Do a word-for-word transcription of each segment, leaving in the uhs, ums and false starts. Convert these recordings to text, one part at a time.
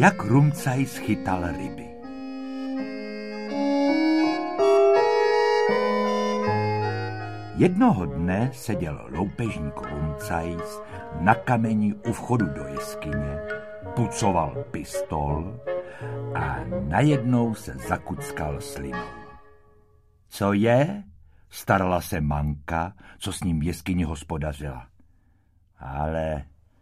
Jak Rumcajs chytal ryby. Jednoho dne seděl loupežník Rumcajs na kameni u vchodu do jeskyně, pucoval pistol a najednou se zakuckal slinou. Co je? Starala se Manka, co s ním v jeskyni hospodařila. Ale,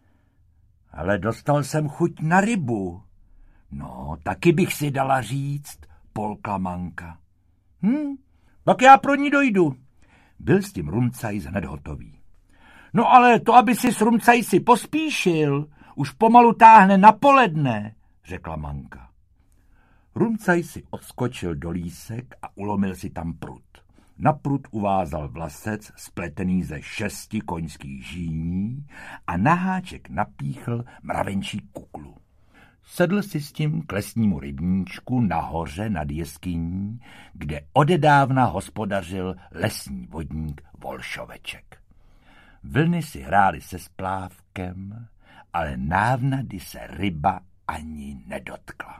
ale dostal jsem chuť na rybu. No, taky bych si dala říct, polkla Manka. Hm, tak já pro ní dojdu. Byl s tím Rumcajs hned hotový. No ale to, aby si s Rumcajsi pospíšil, už pomalu táhne na poledne, řekla Manka. Rumcajs si odskočil do lísek a ulomil si tam prut. Na prut uvázal vlasec spletený ze šesti koňských žíní a na háček napíchl mravenčí kuklu. Sedl si s tím k lesnímu rybníčku nahoře nad jeskyní, kde odedávna hospodařil lesní vodník Volšoveček. Vlny si hrály se splávkem, ale návnady se ryba ani nedotkla.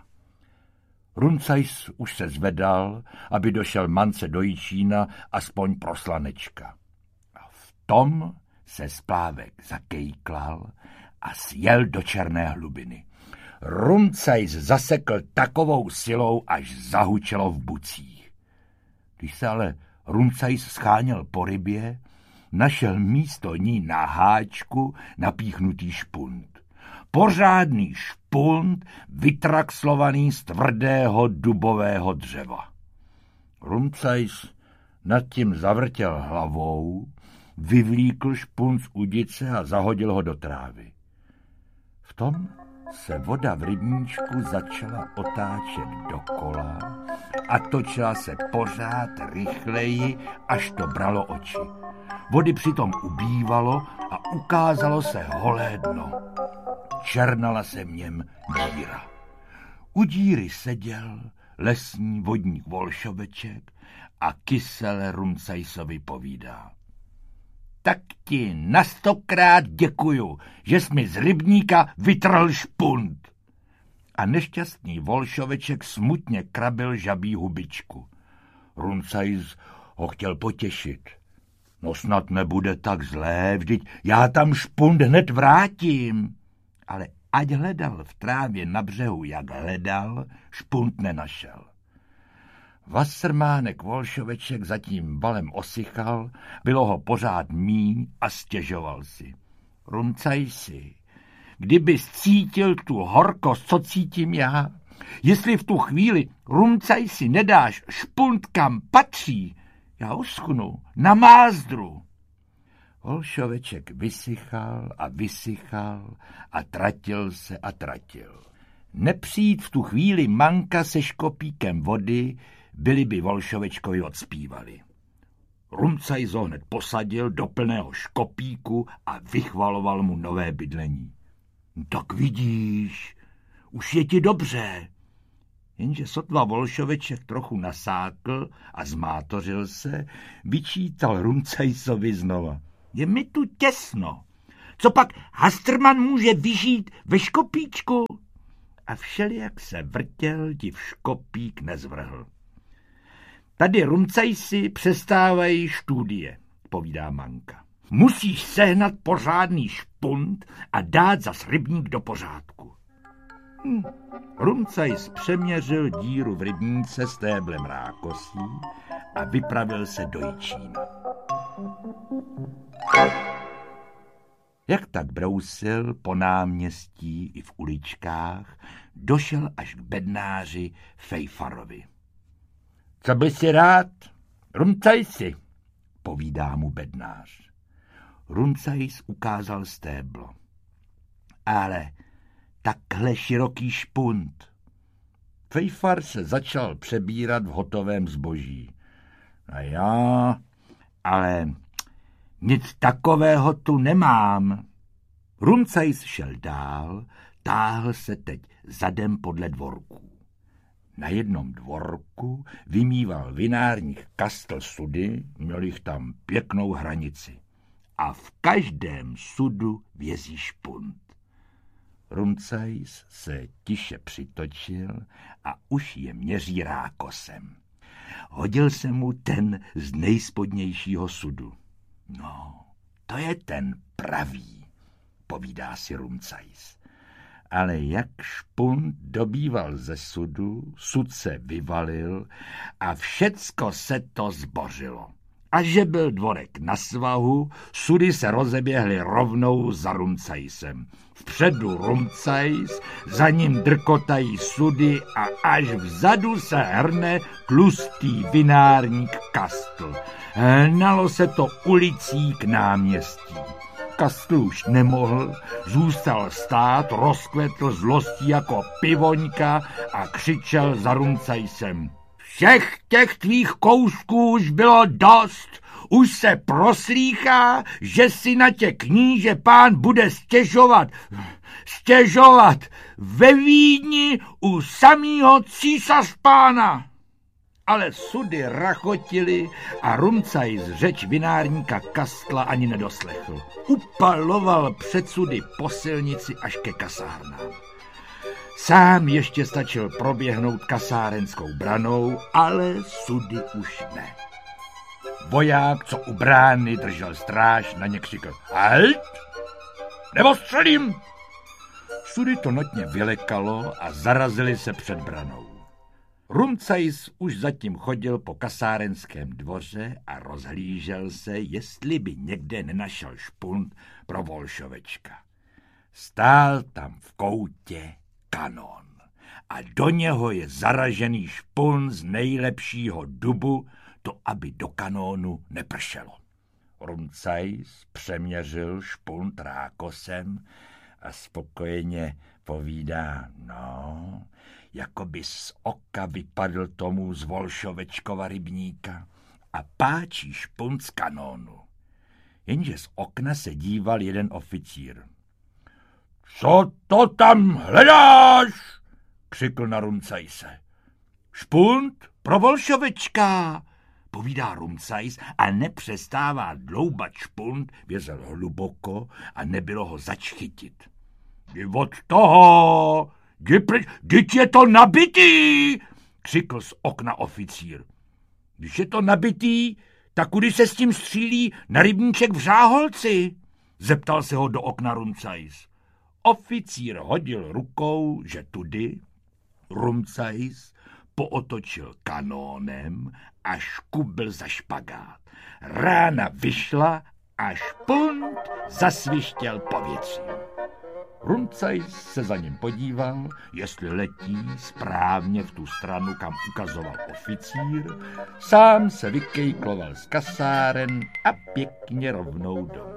Rumcajs už se zvedal, aby došel Mance do Jičína aspoň pro slanečka. A v tom se splávek zakejklal a sjel do černé hlubiny. Rumcajs zasekl takovou silou, až zahučelo v bucích. Když se ale Rumcajs scháněl po rybě, našel místo ní na háčku napíchnutý špunt. Pořádný špunt vytraxlovaný z tvrdého dubového dřeva. Rumcajs nad tím zavrtěl hlavou, vyvlíkl špunt z udice a zahodil ho do trávy. V tom se voda v rybníčku začala otáčet dokola a točila se pořád rychleji, až to bralo oči. Vody přitom ubývalo a ukázalo se holé dno. Černala se v něm díra. U díry seděl lesní vodník Volšoveček a kysele Rumcajsovi povídá. Tak ti na stokrát děkuju, že jsi mi z rybníka vytrhl špunt. A nešťastný Volšoveček smutně krabil žabí hubičku. Rumcajs ho chtěl potěšit. No snad nebude tak zlé, vždyť já tam špunt hned vrátím. Ale ať hledal v trávě na břehu, jak hledal, špunt nenašel. Vasrmánek Volšoveček zatím balem osychal, bylo ho pořád míň a stěžoval si. Rumcajsi, kdybys cítil tu horkost, co cítím já, jestli v tu chvíli Rumcajsi nedáš špunt kam patří, já uschnu na mázdru. Volšoveček vysychal a vysychal a tratil se a tratil. Nepřijít v tu chvíli Manka se škopíkem vody, byli by Volšovečkovi odspívali. Rumcajs ho hned posadil do plného škopíku a vychvaloval mu nové bydlení. Tak vidíš, už je ti dobře. Jenže sotva Volšoveček trochu nasákl a zmátořil se, vyčítal Rumcajsovi znova. Je mi tu těsno. Co pak Hastrman může vyžít ve škopíčku? A všelijak se vrtěl, ti v škopík nezvrhl. Tady Rumcajsi přestávají študie, povídá Manka. Musíš sehnat pořádný špunt a dát zas rybník do pořádku. Hm. Rumcajs přeměřil díru v rybníce stéblem rákosí a vypravil se do Jičína. Jak tak brousil po náměstí i v uličkách, došel až k bednáři Fejfarovi. Co by si rád? Rumcajsi, povídá mu bednář. Rumcajs ukázal stéblo. Ale takhle široký špunt. Fejfar se začal přebírat v hotovém zboží. A já, ale nic takového tu nemám. Rumcajs šel dál, táhl se teď zadem podle dvorků. Na jednom dvorku vymýval vinárník Kastl sudy, měl jich tam pěknou hranici. A v každém sudu vězí špunt. Rumcajs se tiše přitočil a už je měří rákosem. Hodil se mu ten z nejspodnějšího sudu. No, to je ten pravý, povídá si Rumcajs. Ale jak špunt dobýval ze sudu, sud se vyvalil a všecko se to zbořilo. A že byl dvorek na svahu, sudy se rozeběhly rovnou za Rumcajsem. Vpředu Rumcajs, za ním drkotají sudy a až vzadu se hrne tlustý vinárník Kastl. Hnalo se to ulicí k náměstí. Kastl už nemohl, zůstal stát, rozkvetl zlostí jako pivoňka a křičel za Rumcajsem. Všech těch tvých kousků už bylo dost, už se proslýchá, že si na tě kníže pán bude stěžovat, stěžovat ve Vídni u samýho císařpána. Ale sudy rachotili a Rumcajs řeč vinárníka Kastla ani nedoslechl. Upaloval před sudy po silnici až ke kasárnám. Sám ještě stačil proběhnout kasárenskou branou, ale sudy už ne. Voják, co u brány držel stráž, na ně křikl halt, nebo střelím. Sudy to notně vylekalo a zarazili se před branou. Rumcajs už zatím chodil po kasárenském dvoře a rozhlížel se, jestli by někde nenašel špunt pro Volšovečka. Stál tam v koutě kanon a do něho je zaražený špunt z nejlepšího dubu, to aby do kanónu nepršelo. Rumcajs přeměřil špunt rákosem a spokojeně povídá, no, jako by z oka vypadl tomu z Volšovečkova rybníka a páčí špunt z kanónu. Jenže z okna se díval jeden oficír. Co to tam hledáš? Křikl na Rumcajse. Špunt pro Volšovečka, povídá Rumcajs a nepřestává dloubat špunt, vězel hluboko a nebylo ho zač chytit. Jdi od toho, jdi pryč, vždyť je to nabitý, křikl z okna oficír. Když je to nabitý, tak kudy se s tím střílí na rybníček v Řáholci? Zeptal se ho do okna Rumcajs. Oficír hodil rukou, že tudy. Rumcajs pootočil kanónem a škubil za špagát. Rána vyšla a špunt zasvištěl povětřím. Rumcajs se za ním podíval, jestli letí správně v tu stranu, kam ukazoval oficír, sám se vykejkloval z kasáren a pěkně rovnou domů.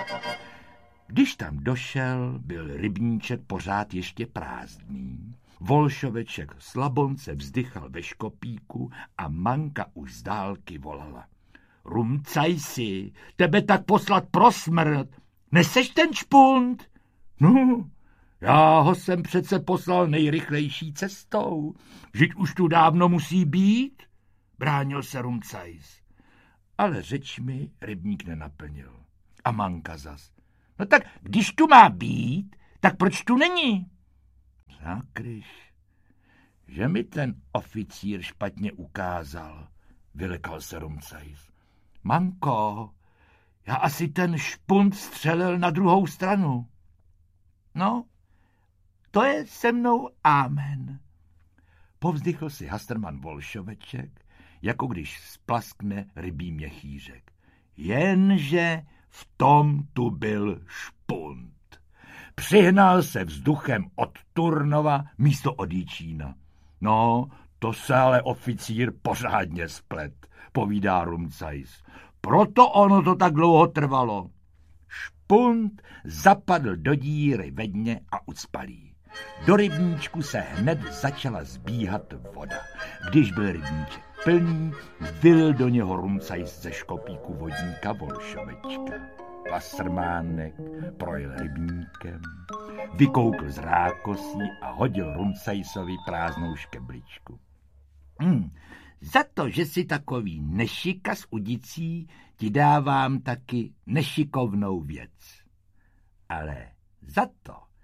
Když tam došel, byl rybníček pořád ještě prázdný. Volšoveček slabonce vzdychal ve škopíku a Manka už z dálky volala. Rumcajsi, tebe tak poslat pro smrt. Neseš ten špunt? No, já ho jsem přece poslal nejrychlejší cestou. Vždyť už tu dávno musí být, bránil se Rumcajs. Ale řeč mi rybník nenaplnil. A Manka zas. No tak, když tu má být, tak proč tu není? Zákryš, že mi ten oficír špatně ukázal, vylekal se Rumcajs. Manko, já asi ten špunt střelil na druhou stranu. No, to je se mnou amen. Povzdychl si Hasterman Volšoveček, jako když splaskne rybí měchýřek. Jenže v tom tu byl špunt. Přihnal se vzduchem od Turnova místo od Jičína. No, to se ale oficír pořádně splet, povídá Rumcajs. Proto ono to tak dlouho trvalo. Špunt zapadl do díry ve dně a ucpalý. Do rybníčku se hned začala zbíhat voda. Když byl rybníček plný, vylil do něho Rumcajs ze škopíku vodníka Volšovečka. Wassermánek projel rybníkem, vykoukl z rákosí a hodil Rumcajsovi prázdnou škebličku. Hmm, za to, že jsi takový nešikas udicí, ti dávám taky nešikovnou věc. Ale za to,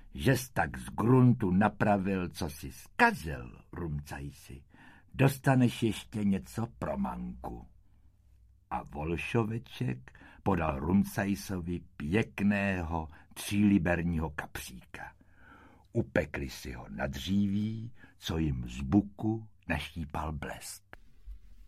žes tak z gruntu napravil, co si zkazil, Rumcajsi, dostaneš ještě něco pro manku. A Volšoveček podal Rumcajsovi pěkného tříliberního kapříka. Upekli si ho na dříví, co jim z buku naštípal blesk.